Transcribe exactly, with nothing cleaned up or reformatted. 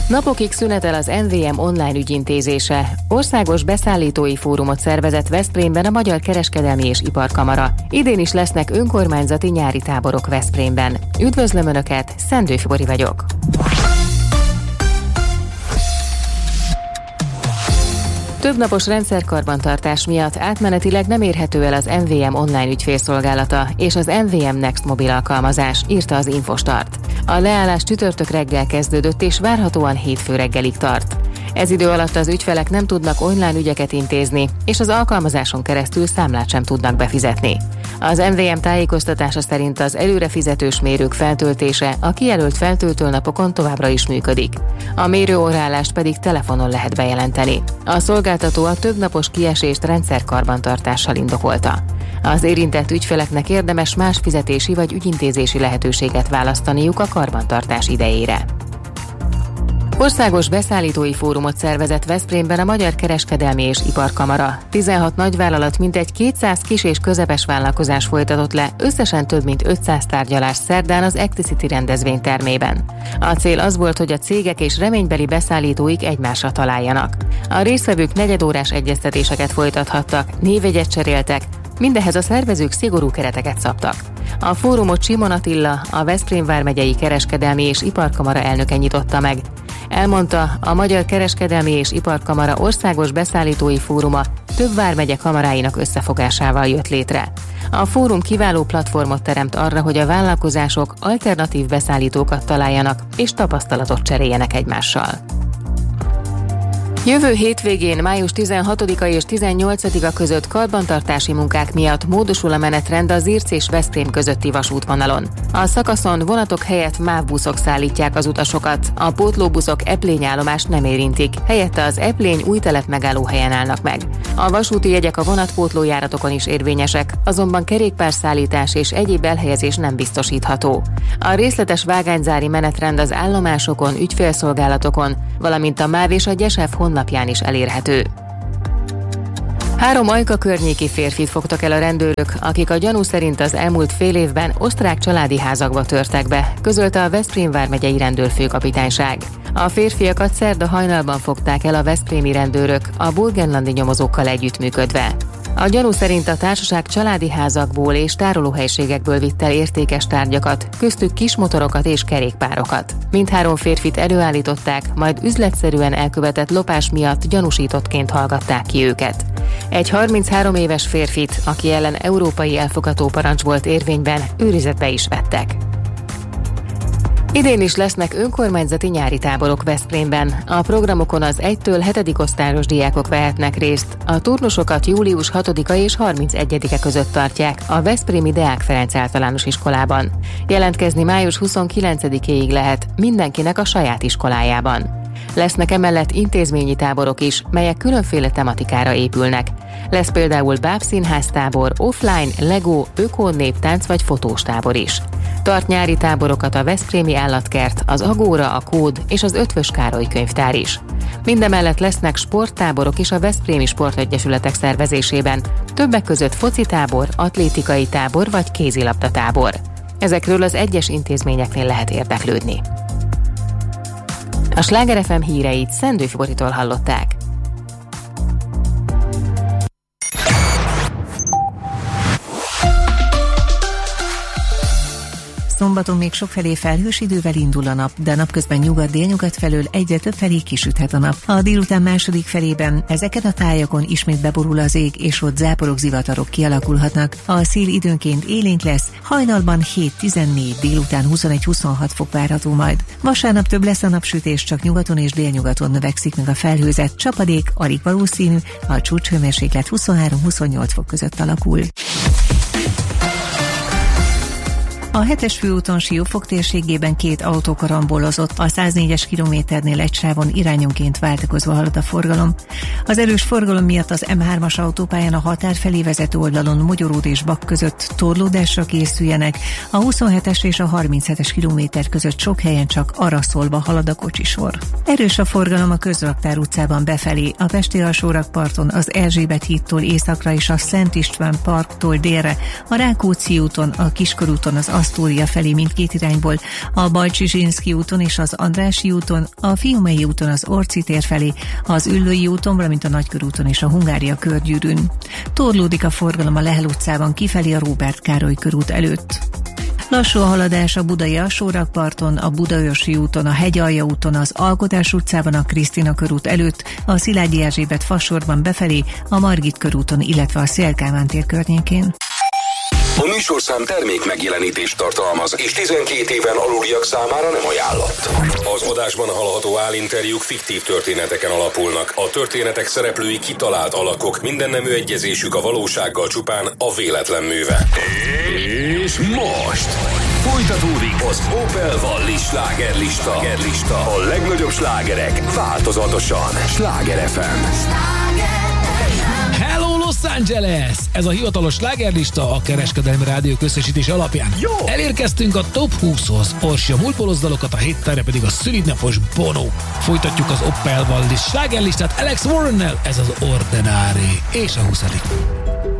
Napokig szünetel az em vé em online ügyintézése. Országos beszállítói fórumot szervezett Veszprémben a Magyar Kereskedelmi és Iparkamara. Idén is lesznek önkormányzati nyári táborok Veszprémben. Üdvözlöm Önöket, Szendőfi Bori vagyok. Többnapos rendszerkarbantartás miatt átmenetileg nem érhető el az em vé em online ügyfélszolgálata és az em vé em Next mobil alkalmazás, írta az Infostart. A leállás csütörtök reggel kezdődött és várhatóan hétfő reggelig tart. Ez idő alatt az ügyfelek nem tudnak online ügyeket intézni, és az alkalmazáson keresztül számlát sem tudnak befizetni. Az em vé em tájékoztatása szerint az előre fizetős mérők feltöltése a kijelölt feltöltőnapokon továbbra is működik. A mérőórálást pedig telefonon lehet bejelenteni. A szolgáltató a többnapos kiesést rendszerkarbantartással indokolta. Az érintett ügyfeleknek érdemes más fizetési vagy ügyintézési lehetőséget választaniuk a karbantartás idejére. Országos beszállítói fórumot szervezett Veszprémben a Magyar Kereskedelmi és Iparkamara. tizenhat nagyvállalat mintegy kétszáz kis és közepes vállalkozás folytatott le összesen több mint ötszáz tárgyalás szerdán az Acticity rendezvénytermében. A cél az volt, hogy a cégek és reménybeli beszállítóik egymásra találjanak. A résztvevők negyedórás egyeztetéseket folytathattak, névjegyet cseréltek, mindehez a szervezők szigorú kereteket szabtak. A fórumot Simon Attila, a Veszprém vármegyei Kereskedelmi és Iparkamara elnöke nyitotta meg. Elmondta, a Magyar Kereskedelmi és Iparkamara országos beszállítói fóruma több vármegye kamaráinak összefogásával jött létre. A fórum kiváló platformot teremt arra, hogy a vállalkozások alternatív beszállítókat találjanak és tapasztalatot cseréljenek egymással. Jövő hétvégén, május tizenhatodika és tizennyolcadika között karbantartási munkák miatt módosul a menetrend a Zirc és Veszprém közötti vasútvonalon. A szakaszon vonatok helyett MÁV buszok szállítják az utasokat, a pótlóbuszok Eplény állomást nem érintik, helyette az Eplény új telep megállóhelyen állnak meg. A vasúti jegyek a vonatpótlójáratokon is érvényesek, azonban kerékpárszállítás és egyéb elhelyezés nem biztosítható. A részletes vágányzári menetrend az állomásokon, ügyfélszolgálatokon, valamint a MÁV és a Gyesef honlapján is elérhető. Három Ajka környéki férfit fogtak el a rendőrök, akik a gyanú szerint az elmúlt fél évben osztrák családi házakba törtek be, közölte a Veszprém vármegyei rendőrfőkapitányság. A férfiakat szerda hajnalban fogták el a veszprémi rendőrök, a burgenlandi nyomozókkal együttműködve. A gyanú szerint a társaság családi házakból és tárolóhelyiségekből vitt el értékes tárgyakat, köztük kismotorokat és kerékpárokat. Mindhárom férfit előállították, majd üzletszerűen elkövetett lopás miatt gyanúsítottként hallgatták ki őket. Egy harminchárom éves férfit, aki ellen európai elfogató parancs volt érvényben, őrizetbe is vettek. Idén is lesznek önkormányzati nyári táborok Veszprémben. A programokon az egytől hetedik osztályos diákok vehetnek részt. A turnusokat július hatodika és harmincegyedike között tartják a Veszprémi Deák Ferenc általános iskolában. Jelentkezni május huszonkilencedikéig lehet, mindenkinek a saját iskolájában. Lesznek emellett intézményi táborok is, melyek különféle tematikára épülnek. Lesz például bábszínház tábor, offline, Lego, öko-néptánc vagy fotós tábor is. Tart nyári táborokat a Veszprémi Állatkert, az Agóra, a Kód és az Ötvös Károly könyvtár is. Mindemellett lesznek sporttáborok is a Veszprémi Sportegyesületek szervezésében, többek között focitábor, atlétikai tábor vagy kézilabdatábor. Ezekről az egyes intézményeknél lehet érdeklődni. A Sláger ef em híreit Szendőfi Boritól hallották. Szombaton még sokfelé felhős idővel indul a nap, de napközben nyugat-délnyugat felől egyre több felé kisüthet a nap. A délután második felében ezeken a tájakon ismét beborul az ég, és ott záporok, zivatarok kialakulhatnak. A szél időnként élénk lesz, hajnalban hét-tizennégy, délután huszonegy-huszonhat fok várható majd. Vasárnap több lesz a napsütés, csak nyugaton és délnyugaton növekszik meg a felhőzet, csapadék alig valószínű, a csúcshőmérséklet huszonhárom-huszonnyolc fok között alakul. A hetes főúton Siófok térségében két autó karambolozott, a száznégyes kilométernél egy sávon irányonként váltakozva halad a forgalom. Az erős forgalom miatt az em hármas autópályán a határ felé vezető oldalon Mogyoród és Bak között torlódásra készüljenek, a huszonhetes és a harminchetes kilométer között sok helyen csak araszolva halad a kocsisor. Erős a forgalom a Közraktár utcában befelé, a Pesti alsórakparton az Erzsébet hídtól északra és a Szent István parktól délre, a Rákóczi úton, a Kiskörúton az Asztória felé mindkét irányból, a Balcsi-Zsinszky úton és az Andrássy úton, a Fiumei úton az Orci tér felé, az Üllői úton, valamint a Nagykörúton és a Hungária körgyűrűn. Torlódik a forgalom a Lehel utcában kifelé a Róbert Károly körút előtt. Lassú a haladás a budai alsórakparton, a Budaörsi úton, a Hegyalja úton, az Alkotás utcában, a Krisztina körút előtt, a Szilágyi Erzsébet fasorban befelé, a Margit körúton, illetve a Széll Kálmán tér környékén. A műsorszám termék megjelenítést tartalmaz, és tizenkét éven aluliak számára nem ajánlott. Az adásban hallható állinterjúk fiktív történeteken alapulnak. A történetek szereplői kitalált alakok, mindennemű egyezésük a valósággal csupán a véletlen műve. És most folytatódik az Opel Wallis slágerlista. A legnagyobb slágerek változatosan. Sláger ef em. Hello Los Angeles! Ez a hivatalos slágerlista a Kereskedelmi Rádió összesítés alapján. Jó. Elérkeztünk a top húszhoz. Orsi a múltboloz dalokat, a hétterre pedig a szülidnapos Bono. Folytatjuk az Opel Wallis slágerlistát Alex Warrennel, ez az Ordinary és a huszadik.